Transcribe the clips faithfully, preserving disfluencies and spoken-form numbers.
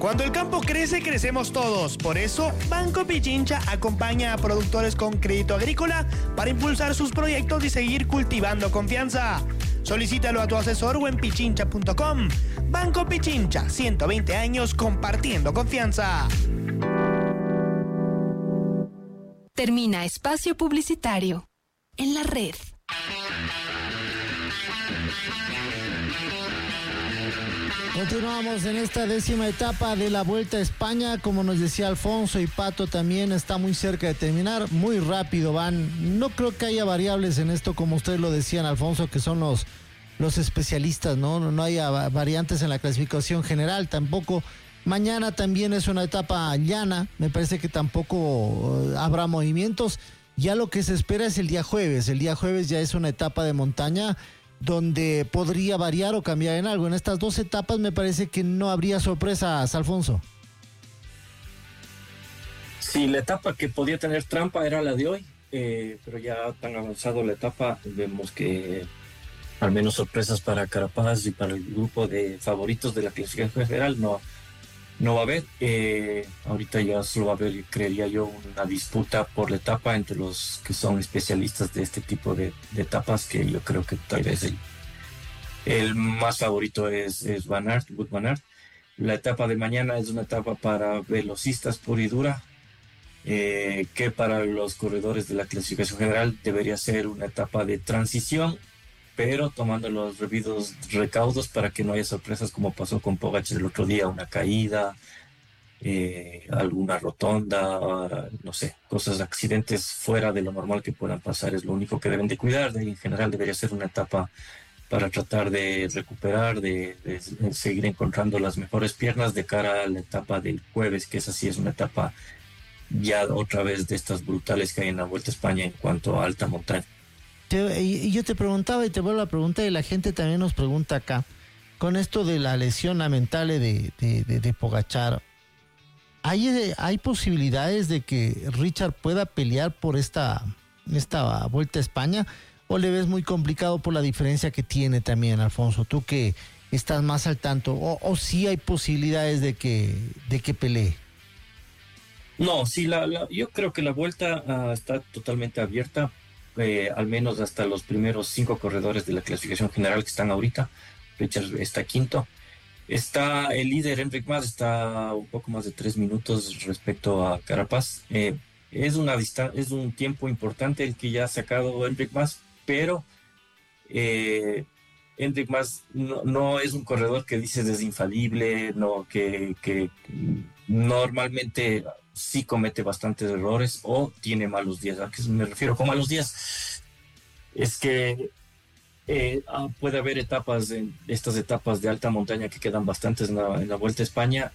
Cuando el campo crece, crecemos todos. Por eso, Banco Pichincha acompaña a productores con crédito agrícola para impulsar sus proyectos y seguir cultivando confianza. Solicítalo a tu asesor o en pichincha punto com. Banco Pichincha, ciento veinte años compartiendo confianza. Termina espacio publicitario en la red. Continuamos en esta décima etapa de la Vuelta a España. Como nos decía Alfonso y Pato, también está muy cerca de terminar. Muy rápido van. No creo que haya variables en esto, como ustedes lo decían, Alfonso, que son los, los especialistas, ¿no? No, no haya variantes en la clasificación general tampoco. Mañana también es una etapa llana. Me parece que tampoco uh, habrá movimientos. Ya lo que se espera es el día jueves. El día jueves ya es una etapa de montaña donde podría variar o cambiar en algo. En estas dos etapas me parece que no habría sorpresas, Alfonso. Sí, la etapa que podía tener trampa era la de hoy, eh, pero ya tan avanzado la etapa, vemos que al menos sorpresas para Carapaz y para el grupo de favoritos de la clasificación general no, no va a haber. Eh, ahorita ya solo va a haber, creería yo, una disputa por la etapa entre los que son especialistas de este tipo de, de etapas, que yo creo que tal vez el, el más favorito es, es Van Aert, Wout Van Aert. La etapa de mañana es una etapa para velocistas pura y dura, eh, que para los corredores de la clasificación general debería ser una etapa de transición, pero tomando los debidos recaudos para que no haya sorpresas como pasó con Pogačar el otro día, una caída, eh, alguna rotonda, no sé, cosas, accidentes fuera de lo normal que puedan pasar, es lo único que deben de cuidar. De, en general debería ser una etapa para tratar de recuperar, de, de, de seguir encontrando las mejores piernas de cara a la etapa del jueves, que esa sí es una etapa ya otra vez de estas brutales que hay en la Vuelta a España en cuanto a alta montaña. Y yo te preguntaba y te vuelvo a preguntar, y la gente también nos pregunta acá, con esto de la lesión lamentable de, de, de, de Pogačar, ¿hay, ¿hay posibilidades de que Richard pueda pelear por esta, esta Vuelta a España? ¿O le ves muy complicado por la diferencia que tiene también, Alfonso? Tú que estás más al tanto, ¿o, o sí hay posibilidades de que, de que pelee? No, sí, la, la, yo creo que la Vuelta uh, está totalmente abierta. Eh, al menos hasta los primeros cinco corredores de la clasificación general que están ahorita. Richard está quinto. Está el líder, Enric Mas, está un poco más de tres minutos respecto a Carapaz. Eh, es, una distan- es un tiempo importante el que ya ha sacado Enric Mas, pero eh, Enric Mas no, no es un corredor que dices es infalible, no, que, que normalmente sí comete bastantes errores o tiene malos días. ¿A qué me refiero con malos días? Es que eh, puede haber etapas, en estas etapas de alta montaña que quedan bastantes en la, en la Vuelta a España,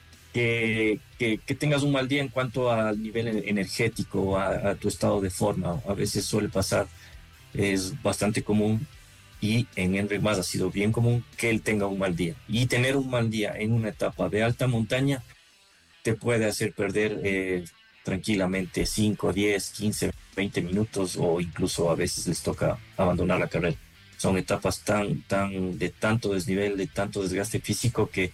que, que, que tengas un mal día en cuanto al nivel energético, a, a tu estado de forma. A veces suele pasar, es bastante común, y en Enric Mas ha sido bien común que él tenga un mal día. Y tener un mal día en una etapa de alta montaña te puede hacer perder eh, tranquilamente cinco, diez, quince, veinte minutos, o incluso a veces les toca abandonar la carrera. Son etapas tan, tan, de tanto desnivel, de tanto desgaste físico, que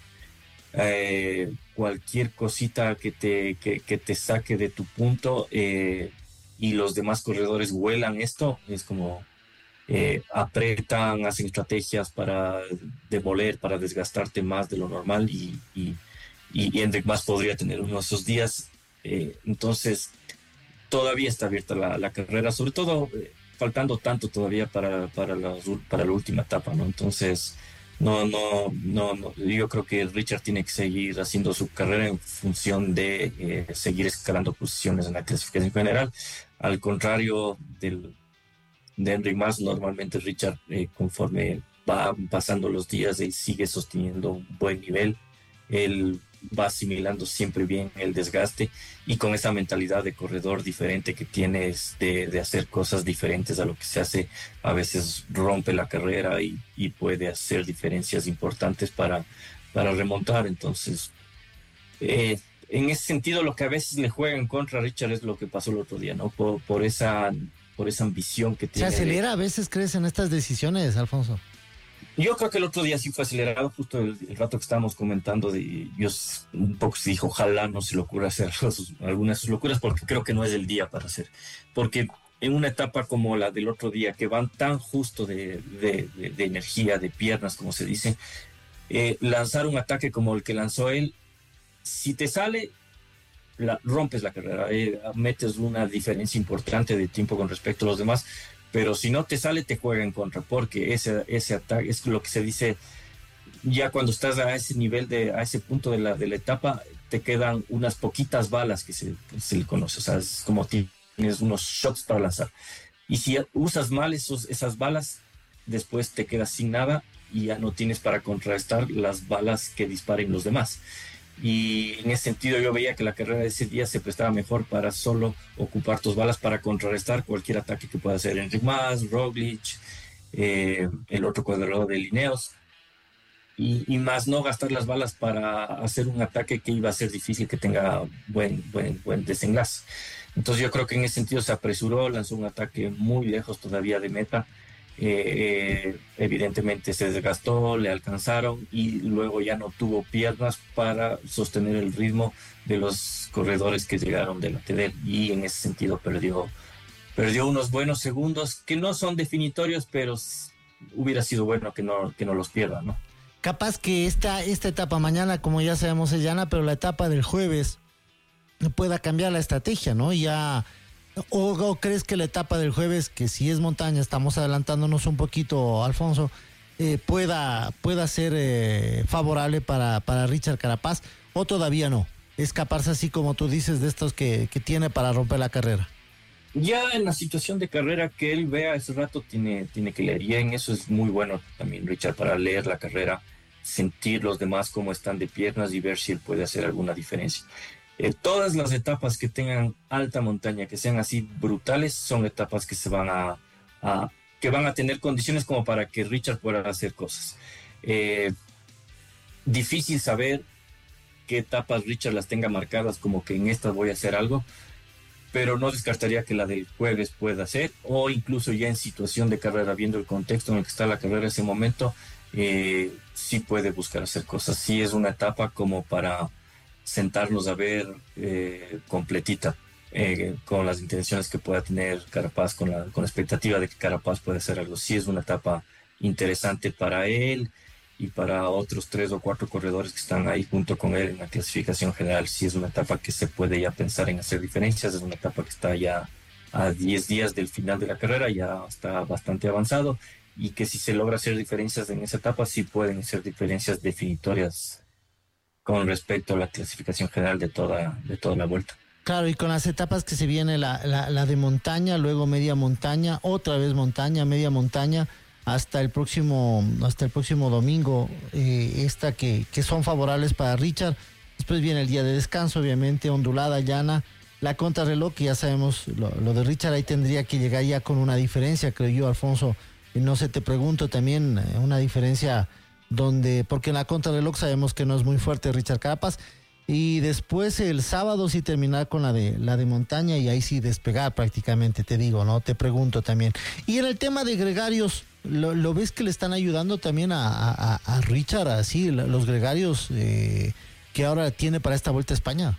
eh, cualquier cosita que te, que, que te saque de tu punto eh, y los demás corredores huelan esto, es como eh, apretan, hacen estrategias para demoler, para desgastarte más de lo normal, y, y y Enric Mas podría tener uno de esos días. Eh, entonces todavía está abierta la, la carrera, sobre todo eh, faltando tanto todavía para, para, la, para la última etapa, ¿no? Entonces no, no, no, no, yo creo que Richard tiene que seguir haciendo su carrera en función de eh, seguir escalando posiciones en la clasificación general. Al contrario del, de Enric Mas, normalmente Richard, eh, conforme va pasando los días, él sigue sosteniendo un buen nivel. Él va asimilando siempre bien el desgaste, y con esa mentalidad de corredor diferente que tienes, de, de hacer cosas diferentes a lo que se hace, a veces rompe la carrera y, y puede hacer diferencias importantes para, para remontar. Entonces eh, en ese sentido, lo que a veces le juega en contra a Richard es lo que pasó el otro día, ¿no? Por, por esa por esa ambición que tiene. ¿Se acelera a veces, crees, en estas decisiones, Alfonso? Yo creo que el otro día sí fue acelerado, justo el, el rato que estábamos comentando, de, yo un poco se dijo, ojalá no se le ocurra hacer sus, algunas de sus locuras, porque creo que no es el día para hacer. Porque en una etapa como la del otro día, que van tan justo de, de, de, de energía, de piernas, como se dice, eh, lanzar un ataque como el que lanzó él, si te sale, la, rompes la carrera, eh, metes una diferencia importante de tiempo con respecto a los demás, pero si no te sale, te juega en contra, porque ese, ese ataque es lo que se dice, ya cuando estás a ese nivel, de, a ese punto de la, de la etapa, te quedan unas poquitas balas que se, que se le conoce, o sea, es como tienes unos shots para lanzar. Y si usas mal esos, esas balas, después te quedas sin nada y ya no tienes para contrarrestar las balas que disparen los demás. Y en ese sentido yo veía que la carrera de ese día se prestaba mejor para solo ocupar tus balas para contrarrestar cualquier ataque que pueda hacer Enric Mas, Roglic, eh, el otro corredor de Lineos, y, y más no gastar las balas para hacer un ataque que iba a ser difícil que tenga buen, buen, buen desenlace. Entonces yo creo que en ese sentido se apresuró, lanzó un ataque muy lejos todavía de meta. Eh, eh, evidentemente se desgastó, le alcanzaron y luego ya no tuvo piernas para sostener el ritmo de los corredores que llegaron delante de él, y en ese sentido perdió, perdió unos buenos segundos que no son definitorios, pero hubiera sido bueno que no, que no los pierda, ¿no? Capaz que esta, esta etapa mañana, como ya sabemos, es llana, pero la etapa del jueves pueda cambiar la estrategia, ¿no? Ya... O, ¿O crees que la etapa del jueves, que si es montaña, estamos adelantándonos un poquito, Alfonso, eh, pueda, pueda ser eh, favorable para, para Richard Carapaz, o todavía no? Escaparse así como tú dices de estos que, que tiene para romper la carrera. Ya en la situación de carrera que él vea ese rato tiene, tiene que leer, y en eso es muy bueno también Richard, para leer la carrera, sentir los demás cómo están de piernas y ver si él puede hacer alguna diferencia. Eh, todas las etapas que tengan alta montaña, que sean así brutales, son etapas que se van a, a que van a tener condiciones como para que Richard pueda hacer cosas. Eh, difícil saber qué etapas Richard las tenga marcadas como que en estas voy a hacer algo, pero no descartaría que la del jueves pueda hacer, o incluso ya en situación de carrera, viendo el contexto en el que está la carrera en ese momento, eh, sí puede buscar hacer cosas. Sí es una etapa como para sentarnos a ver eh, completita, eh, con las intenciones que pueda tener Carapaz, con la, con la expectativa de que Carapaz pueda hacer algo. Sí es una etapa interesante para él y para otros tres o cuatro corredores que están ahí junto con él en la clasificación general. Sí es una etapa que se puede ya pensar en hacer diferencias, es una etapa que está ya a diez días del final de la carrera, ya está bastante avanzado, y que si se logra hacer diferencias en esa etapa, sí pueden ser diferencias definitorias con respecto a la clasificación general de toda, de toda la vuelta. Claro, y con las etapas que se viene, la, la, la de montaña, luego media montaña, otra vez montaña, media montaña, hasta el próximo, hasta el próximo domingo, eh, esta que, que son favorables para Richard. Después viene el día de descanso, obviamente, ondulada, llana, la contrarreloj, que ya sabemos, lo, lo de Richard ahí tendría que llegar ya con una diferencia, creo yo, Alfonso. Y no sé, te pregunto también, una diferencia donde, porque en la contrarreloj sabemos que no es muy fuerte Richard Carapaz, y después el sábado sí terminar con la de la de montaña, y ahí sí despegar prácticamente, te digo, ¿no? Te pregunto también. Y en el tema de gregarios, ¿lo, lo ves que le están ayudando también a, a, a Richard, así, los gregarios eh, que ahora tiene para esta Vuelta a España?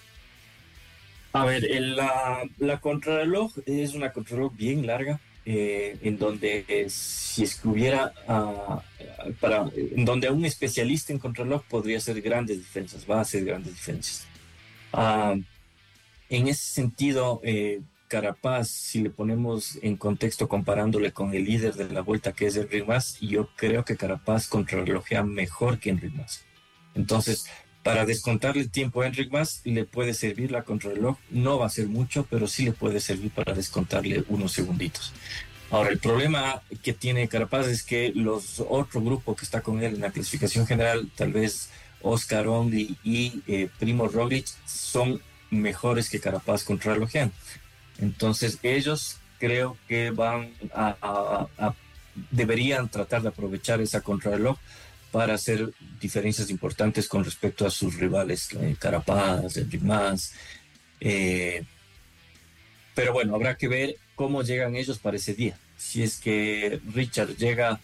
A ver, el, la, la contrarreloj es una contrarreloj bien larga. Eh, en donde eh, si es que hubiera uh, para, en donde un especialista en contrarreloj podría hacer grandes diferencias, va a hacer grandes diferencias. Uh, en ese sentido, eh, Carapaz, si le ponemos en contexto comparándole con el líder de la vuelta, que es Enric Mas, yo creo que Carapaz contrarrelojea mejor que Enric Mas. Entonces, para descontarle el tiempo a Enric Mas, le puede servir la contrarreloj. No va a ser mucho, pero sí le puede servir para descontarle unos segunditos. Ahora, el problema que tiene Carapaz es que los otro grupo que está con él en la clasificación general, tal vez Oscar Ondi y eh, Primo Roglic, son mejores que Carapaz contrarrelojeando. Entonces, ellos creo que van a, a, a deberían tratar de aprovechar esa contrarreloj para hacer diferencias importantes con respecto a sus rivales, eh, Carapaz, Enric Mas. Eh, pero bueno, habrá que ver cómo llegan ellos para ese día. Si es que Richard llega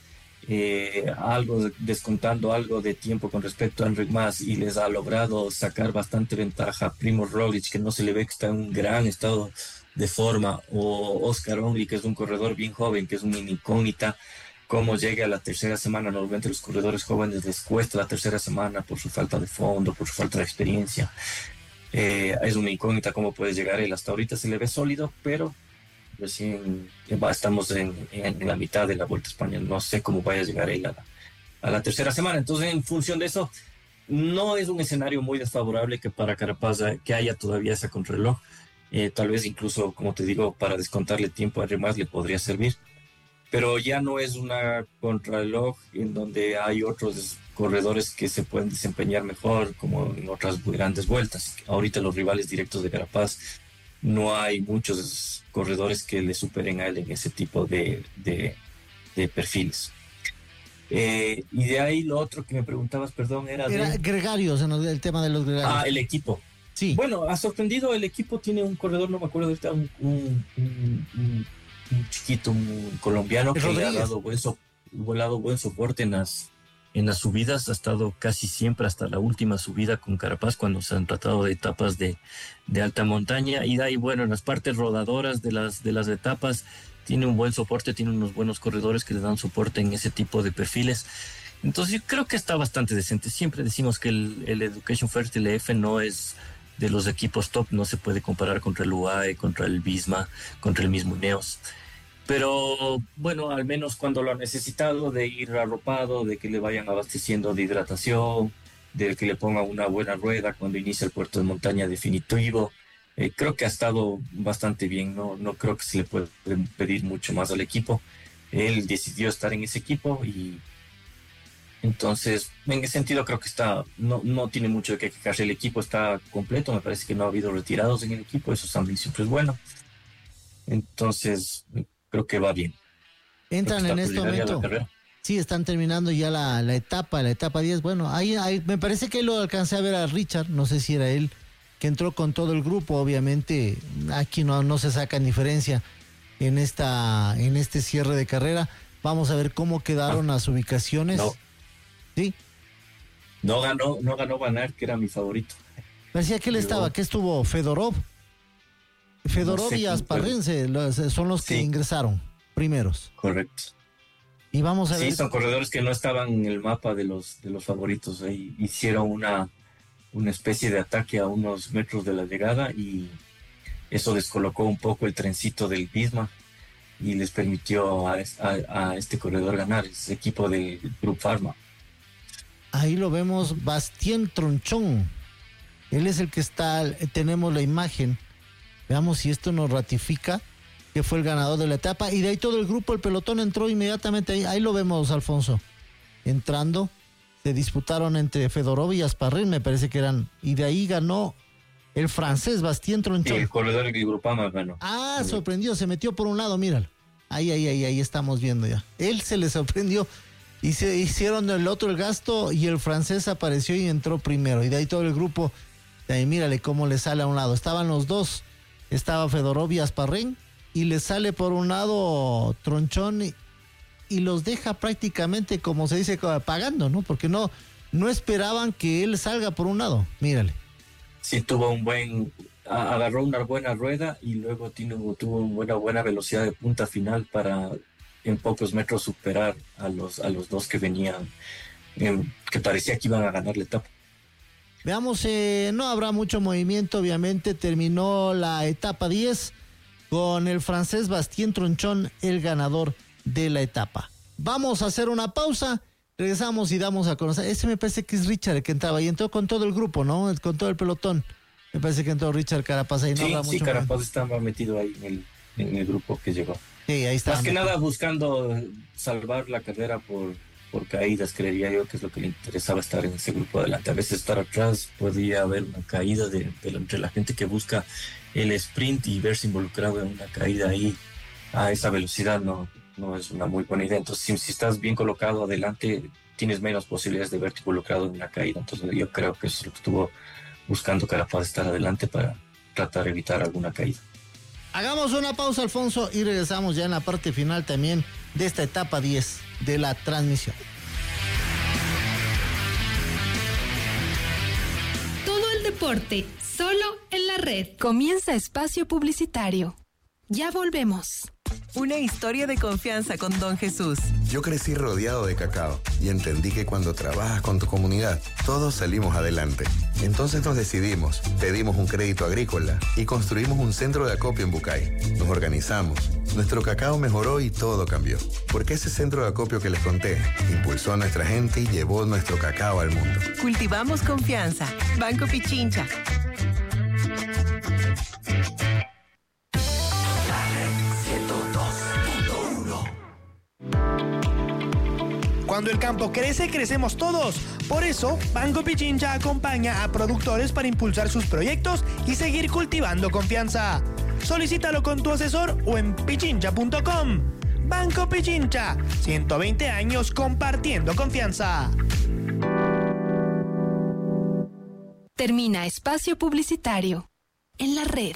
eh, algo, descontando algo de tiempo con respecto a Enric Mas, y les ha logrado sacar bastante ventaja a Primož Roglic, que no se le ve que está en un gran estado de forma, o Oscar Hongri, que es un corredor bien joven, que es una incógnita. Cómo llegue a la tercera semana, normalmente los corredores jóvenes les cuesta la tercera semana por su falta de fondo, por su falta de experiencia. Eh, es una incógnita cómo puede llegar él. Hasta ahorita se le ve sólido, pero recién estamos en, en la mitad de la Vuelta a España. No sé cómo vaya a llegar él a la, a la tercera semana. Entonces, en función de eso, no es un escenario muy desfavorable que para Carapaz que haya todavía esa contrarreloj. Eh, tal vez incluso, como te digo, para descontarle tiempo a Remás le podría servir. Pero ya no es una contrarreloj en donde hay otros corredores que se pueden desempeñar mejor, como en otras grandes vueltas. Ahorita los rivales directos de Carapaz, no hay muchos corredores que le superen a él en ese tipo de, de, de perfiles. Eh, y de ahí lo otro que me preguntabas, perdón, era, era de... gregarios, en el, el tema de los gregarios. Ah, el equipo. Sí. Bueno, ha sorprendido, el equipo tiene un corredor, no me acuerdo ahorita, un... un, un, un un chiquito, un colombiano que le ha dado buen, so, dado buen soporte en las, en las subidas, ha estado casi siempre hasta la última subida con Carapaz cuando se han tratado de etapas de, de alta montaña, y de ahí, bueno, en las partes rodadoras de las, de las etapas tiene un buen soporte, tiene unos buenos corredores que le dan soporte en ese tipo de perfiles. Entonces yo creo que está bastante decente. Siempre decimos que el, el Education First, el E F, no es de los equipos top, no se puede comparar contra el U A E, contra el Visma, contra el mismo Ineos. Pero bueno, al menos cuando lo ha necesitado, de ir arropado, de que le vayan abasteciendo de hidratación, de que le pongan una buena rueda cuando inicia el puerto de montaña definitivo, eh, creo que ha estado bastante bien. No, no creo que se le pueda pedir mucho más al equipo. Él decidió estar en ese equipo y entonces en ese sentido creo que está, no, no tiene mucho de qué quejarse. El equipo está completo, me parece que no ha habido retirados en el equipo, eso también siempre es bueno. Entonces creo que va bien. Entran en este momento. Sí, están terminando ya la, la etapa, la etapa diez. Bueno, ahí, ahí me parece que lo alcancé a ver a Richard, no sé si era él, que entró con todo el grupo. Obviamente aquí no, no se saca diferencia en esta en este cierre de carrera. Vamos a ver cómo quedaron las ubicaciones. No. Sí. No ganó, no ganó Van Aert, que era mi favorito. Parecía que él estaba, que estuvo Fedorov. Fedorov no sé y Asparren son los que sí ingresaron primeros. Correcto. Y vamos a ver. Sí, son corredores que no estaban en el mapa de los de los favoritos. Ahí hicieron una, una especie de ataque a unos metros de la llegada y eso descolocó un poco el trencito del Visma y les permitió a, a, a este corredor ganar, ese equipo del Grupo Pharma. Ahí lo vemos, Bastien Tronchón. Él es el que está, tenemos la imagen. Veamos si esto nos ratifica que fue el ganador de la etapa. Y de ahí todo el grupo, el pelotón entró inmediatamente. Ahí, ahí lo vemos, Alfonso. Entrando, se disputaron entre Fedorov y Asparren, me parece que eran. Y de ahí ganó el francés Bastien Tronchón. Sí, el corredor del Grupama ganó. Ah, sí, sorprendió, se metió por un lado, míralo. Ahí, ahí, ahí, ahí estamos viendo ya. Él se le sorprendió. Y se hicieron el otro el gasto y el francés apareció y entró primero. Y de ahí todo el grupo, de ahí mírale cómo le sale a un lado. Estaban los dos. Estaba Fedorov y Asparren y le sale por un lado Tronchón y, y los deja prácticamente, como se dice, pagando, ¿no? Porque no, no esperaban que él salga por un lado. Mírale. Sí, tuvo un buen, agarró una buena rueda y luego tuvo, tuvo una buena, buena velocidad de punta final para en pocos metros superar a los, a los dos que venían, eh, que parecía que iban a ganar la etapa. Veamos, eh, no habrá mucho movimiento, obviamente. Terminó la etapa diez con el francés Bastien Tronchón, el ganador de la etapa. Vamos a hacer una pausa, regresamos y damos a conocer. Ese me parece que es Richard el que entraba y entró con todo el grupo, ¿no? Con todo el pelotón. Me parece que entró Richard Carapaz ahí. No sí, habrá sí, mucho Carapaz momento. Estaba metido ahí en el, en el grupo que llegó. Sí, ahí está. Más que nada buscando salvar la carrera por... por caídas, creería yo que es lo que le interesaba estar en ese grupo adelante. A veces estar atrás podía haber una caída de, de, de entre la gente que busca el sprint y verse involucrado en una caída ahí a esa velocidad no, no es una muy buena idea. Entonces si, si estás bien colocado adelante tienes menos posibilidades de verte involucrado en una caída. Entonces yo creo que eso es lo que estuvo buscando Carapaz, estar adelante para tratar de evitar alguna caída. Hagamos una pausa, Alfonso, y regresamos ya en la parte final también de esta etapa diez. de la transmisión. Todo el deporte, solo en la red. Comienza espacio publicitario. Ya volvemos. Una historia de confianza con Don Jesús. Yo crecí rodeado de cacao y entendí que cuando trabajas con tu comunidad, todos salimos adelante. Entonces nos decidimos, pedimos un crédito agrícola y construimos un centro de acopio en Bucay. Nos organizamos, nuestro cacao mejoró y todo cambió. Porque ese centro de acopio que les conté impulsó a nuestra gente y llevó nuestro cacao al mundo. Cultivamos confianza. Banco Pichincha. Cuando el campo crece, crecemos todos. Por eso, Banco Pichincha acompaña a productores para impulsar sus proyectos y seguir cultivando confianza. Solicítalo con tu asesor o en pichincha punto com. Banco Pichincha, ciento veinte años compartiendo confianza. Termina espacio publicitario. En la red.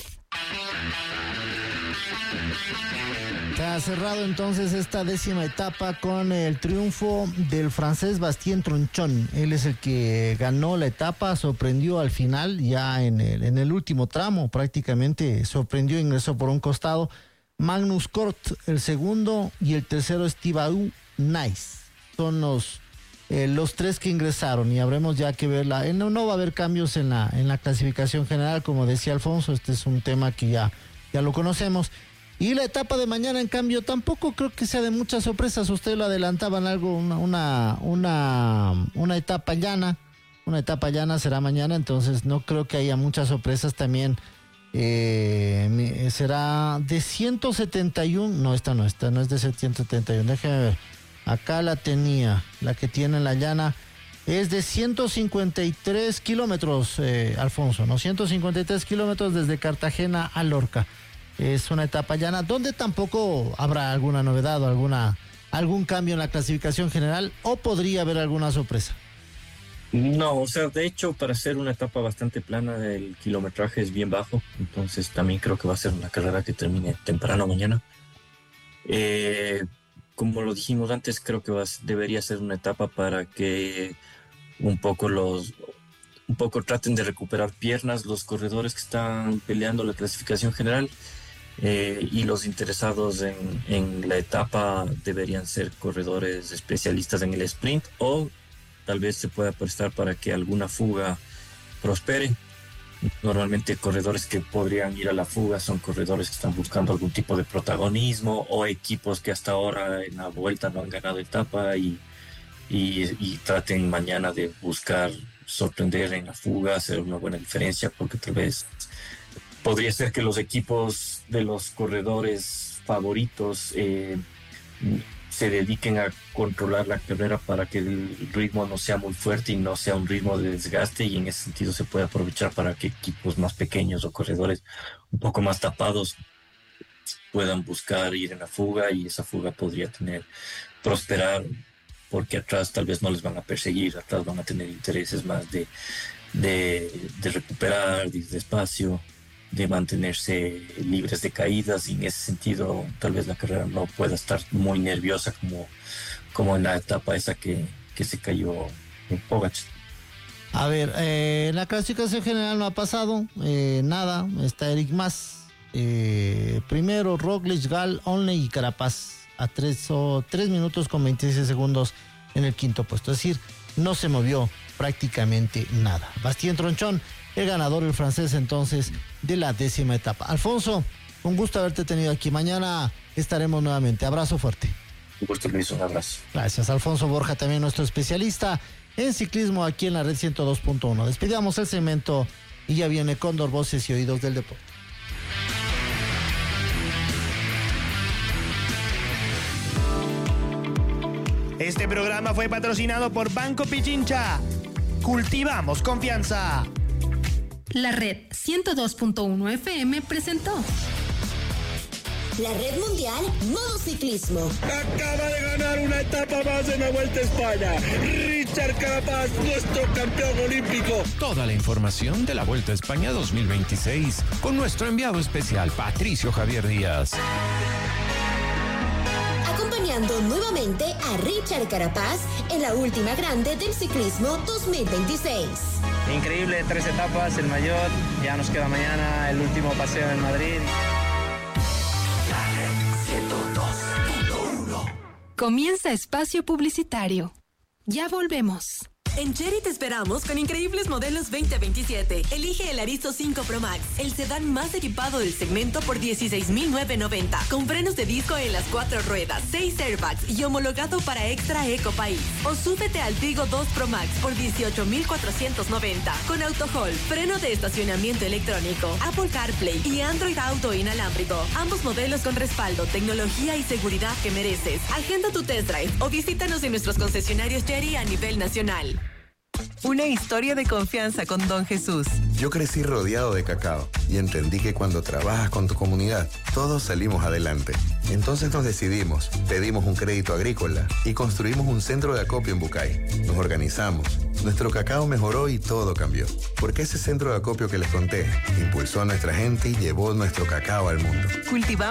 Se ha cerrado entonces esta décima etapa con el triunfo del francés Bastien Tronchon. Él es el que ganó la etapa, sorprendió al final, ya en el, en el último tramo prácticamente sorprendió, ingresó por un costado. Magnus Cort, el segundo, y el tercero Thibaut Nice. Son los, eh, los tres que ingresaron y habremos ya que verla. No, no va a haber cambios en la, en la clasificación general, como decía Alfonso, este es un tema que ya, ya lo conocemos. Y la etapa de mañana, en cambio, tampoco creo que sea de muchas sorpresas. Ustedes lo adelantaban algo, una, una, una, una etapa llana. Una etapa llana será mañana, entonces no creo que haya muchas sorpresas también. Eh, será de ciento setenta y uno. No, esta no, esta no es de ciento setenta y uno. Déjeme ver. Acá la tenía, la que tiene en la llana. Es de ciento cincuenta y tres kilómetros, eh, Alfonso, ¿no? ciento cincuenta y tres kilómetros desde Cartagena a Lorca. Es una etapa llana donde tampoco habrá alguna novedad o alguna, algún cambio en la clasificación general, o podría haber alguna sorpresa. No, o sea, de hecho, para ser una etapa bastante plana, el kilometraje es bien bajo, entonces también creo que va a ser una carrera que termine temprano mañana. Eh, como lo dijimos antes, creo que va, debería ser una etapa para que un poco los... un poco traten de recuperar piernas los corredores que están peleando la clasificación general. Eh, y los interesados en, en la etapa deberían ser corredores especialistas en el sprint, o tal vez se pueda prestar para que alguna fuga prospere. Normalmente corredores que podrían ir a la fuga son corredores que están buscando algún tipo de protagonismo, o equipos que hasta ahora en la vuelta no han ganado etapa y, y, y traten mañana de buscar sorprender en la fuga, hacer una buena diferencia, porque tal vez podría ser que los equipos de los corredores favoritos eh, se dediquen a controlar la carrera para que el ritmo no sea muy fuerte y no sea un ritmo de desgaste, y en ese sentido se puede aprovechar para que equipos más pequeños o corredores un poco más tapados puedan buscar ir en la fuga, y esa fuga podría tener, prosperar, porque atrás tal vez no les van a perseguir, atrás van a tener intereses más de, de, de recuperar, de ir despacio, de mantenerse libres de caídas, y en ese sentido tal vez la carrera no pueda estar muy nerviosa como, como en la etapa esa que, que se cayó en Pogačar. A ver, eh, la clasificación general no ha pasado eh, nada, está Eric Mas, eh, primero Roglic, Gal, Olney y Carapaz a tres minutos con veintiséis segundos en el quinto puesto, es decir, no se movió prácticamente nada. Bastien Tronchon, el ganador, el francés entonces de la décima etapa. Alfonso, un gusto haberte tenido aquí. Mañana estaremos nuevamente. Abrazo fuerte. Un gusto, Luis, un abrazo. Gracias. Alfonso Borja, también nuestro especialista en ciclismo aquí en la red ciento dos punto uno. Despidamos el segmento y ya viene Cóndor, Voces y Oídos del Deporte. Este programa fue patrocinado por Banco Pichincha. Cultivamos confianza. La red ciento dos punto uno F M presentó la Red Mundial Modo Ciclismo. Acaba de ganar una etapa más en la Vuelta a España. Richard Carapaz, nuestro campeón olímpico. Toda la información de la Vuelta a España dos mil veintiséis con nuestro enviado especial Patricio Javier Díaz. Acompañado acompañando nuevamente a Richard Carapaz en la última grande del ciclismo dos mil veintiséis. Increíble, tres etapas, el mayor, ya nos queda mañana el último paseo en Madrid. Comienza espacio publicitario. Ya volvemos. En Chery te esperamos con increíbles modelos veinte veintisiete. Elige el Arizo cinco Pro Max, el sedán más equipado del segmento por dieciséis mil novecientos noventa, con frenos de disco en las cuatro ruedas, seis airbags y homologado para Extra Eco País. O súbete al Tigo dos Pro Max por dieciocho mil cuatrocientos noventa, con AutoHold, freno de estacionamiento electrónico, Apple CarPlay y Android Auto inalámbrico. Ambos modelos con respaldo, tecnología y seguridad que mereces. Agenda tu test drive o visítanos en nuestros concesionarios Chery a nivel nacional. Una historia de confianza con Don Jesús. Yo crecí rodeado de cacao y entendí que cuando trabajas con tu comunidad, todos salimos adelante. Entonces nos decidimos, pedimos un crédito agrícola y construimos un centro de acopio en Bucay. Nos organizamos, nuestro cacao mejoró y todo cambió. Porque ese centro de acopio que les conté impulsó a nuestra gente y llevó nuestro cacao al mundo. Cultivamos